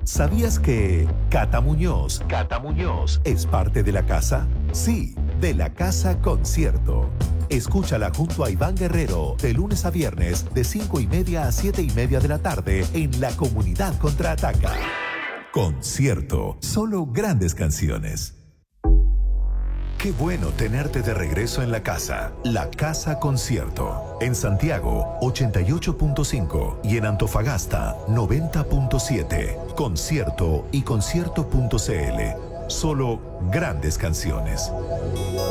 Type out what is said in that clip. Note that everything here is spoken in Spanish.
¿Sabías que Cata Muñoz es parte de la casa? Sí, de la Casa Concierto. Escúchala junto a Iván Guerrero de lunes a viernes de 5:30 a 7:30 de la tarde en La Comunidad Contraataca. Concierto, solo grandes canciones. Qué bueno tenerte de regreso en la casa. La Casa Concierto. En Santiago, 88.5 y en Antofagasta, 90.7. Concierto y concierto.cl. Solo grandes canciones.